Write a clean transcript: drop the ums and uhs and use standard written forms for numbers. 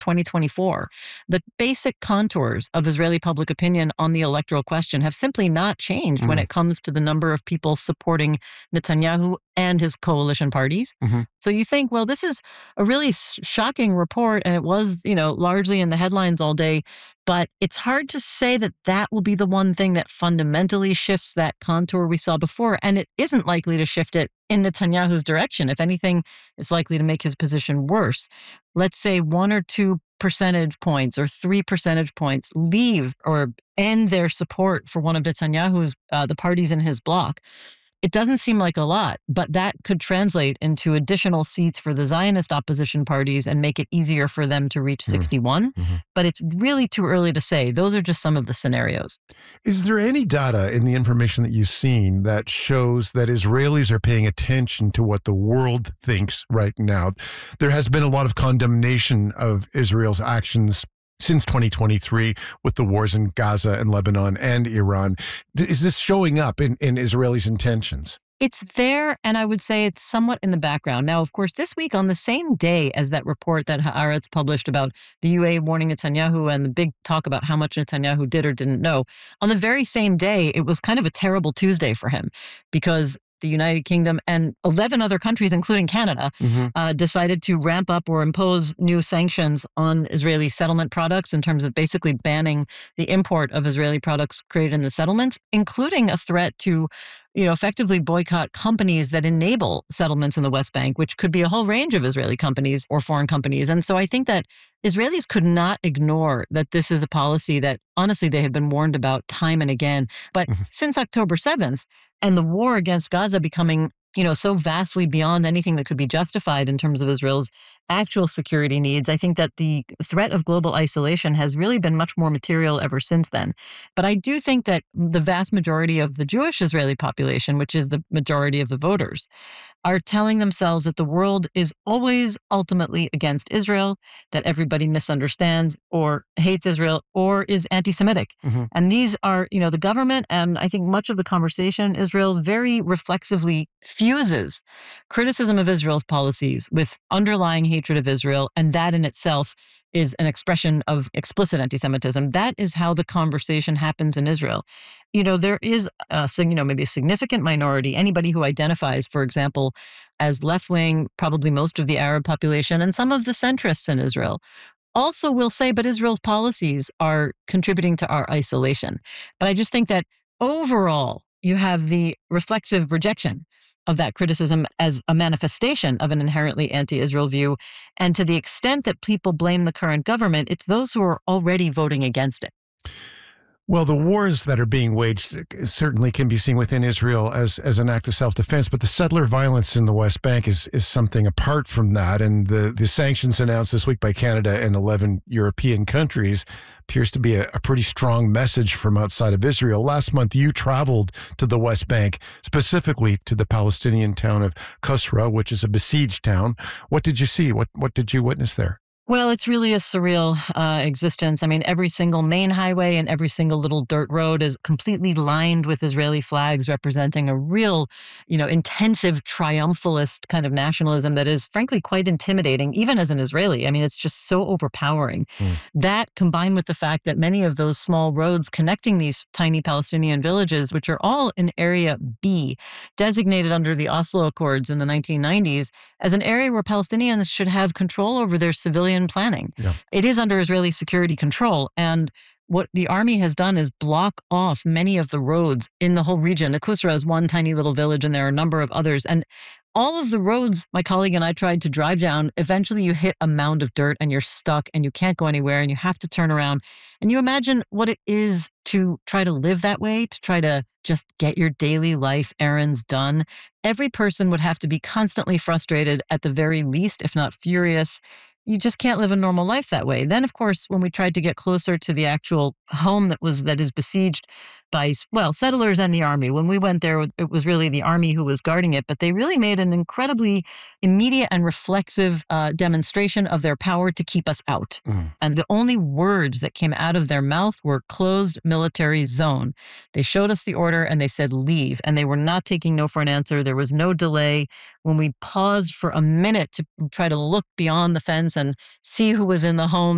2024. The basic contours of Israeli public opinion on the electoral question have simply not changed when Mm. it comes to the number of people supporting Netanyahu and his coalition parties. Mhm. So you think, well, this is a really shocking report, and it was, largely in the headlines all day. But it's hard to say that that will be the one thing that fundamentally shifts that contour we saw before. And it isn't likely to shift it in Netanyahu's direction. If anything, it's likely to make his position worse. Let's say 1 or 2 percentage points or 3 percentage points leave or end their support for one of Netanyahu's, the parties in his bloc. It doesn't seem like a lot, but that could translate into additional seats for the Zionist opposition parties and make it easier for them to reach Mm. 61. Mhm. But it's really too early to say. Those are just some of the scenarios. Is there any data in the information that you've seen that shows that Israelis are paying attention to what the world thinks right now? There has been a lot of condemnation of Israel's actions since 2023 with the wars in Gaza and Lebanon and Iran. Is this showing up in Israelis' intentions? It's there, and I would say it's somewhat in the background. Now, of course, this week, on the same day as that report that Haaretz published about the UA warning Netanyahu and the big talk about how much Netanyahu did or didn't know, on the very same day, it was kind of a terrible Tuesday for him because the United Kingdom and 11 other countries, including Canada, decided to ramp up or impose new sanctions on Israeli settlement products in terms of basically banning the import of Israeli products created in the settlements, including a threat to effectively boycott companies that enable settlements in the West Bank, which could be a whole range of Israeli companies or foreign companies. And so I think that Israelis could not ignore that this is a policy that, honestly, they have been warned about time and again. But since October 7th and the war against Gaza becoming so vastly beyond anything that could be justified in terms of Israel's actual security needs, I think that the threat of global isolation has really been much more material ever since then. But I do think that the vast majority of the Jewish Israeli population, which is the majority of the voters, are telling themselves that the world is always ultimately against Israel, that everybody misunderstands or hates Israel or is anti-Semitic. And these are, the government, and I think much of the conversation in Israel very reflexively fuses criticism of Israel's policies with underlying hatred of Israel, and that in itself is an expression of explicit anti-Semitism. That is how the conversation happens in Israel. There is maybe a significant minority, anybody who identifies, for example, as left-wing, probably most of the Arab population, and some of the centrists in Israel also will say, but Israel's policies are contributing to our isolation. But I just think that overall, you have the reflexive rejection of that criticism as a manifestation of an inherently anti-Israel view. And to the extent that people blame the current government, it's those who are already voting against it. Well, the wars that are being waged certainly can be seen within Israel as an act of self-defense, but the settler violence in the West Bank is something apart from that. And the sanctions announced this week by Canada and 11 European countries appears to be a pretty strong message from outside of Israel. Last month, you traveled to the West Bank, specifically to the Palestinian town of Qusra, which is a besieged town. What did you see? What did you witness there? Well, it's really a surreal existence. I mean, every single main highway and every single little dirt road is completely lined with Israeli flags representing a real, intensive triumphalist kind of nationalism that is frankly quite intimidating, even as an Israeli. I mean, it's just so overpowering. That combined with the fact that many of those small roads connecting these tiny Palestinian villages, which are all in Area B, designated under the Oslo Accords in the 1990s as an area where Palestinians should have control over their civilian planning. Yeah. It is under Israeli security control. And what the army has done is block off many of the roads in the whole region. Qusra is one tiny little village, and there are a number of others. And all of the roads my colleague and I tried to drive down, eventually you hit a mound of dirt and you're stuck and you can't go anywhere and you have to turn around. And you imagine what it is to try to live that way, to try to just get your daily life errands done. Every person would have to be constantly frustrated at the very least, if not furious. You just can't live a normal life that way. Then, of course, when we tried to get closer to the actual home that is besieged by, settlers and the army, when we went there, it was really the army who was guarding it. But they really made an incredibly immediate and reflexive demonstration of their power to keep us out. And the only words that came out of their mouth were closed military zone. They showed us the order and they said leave. And they were not taking no for an answer. There was no delay. When we paused for a minute to try to look beyond the fence and see who was in the home,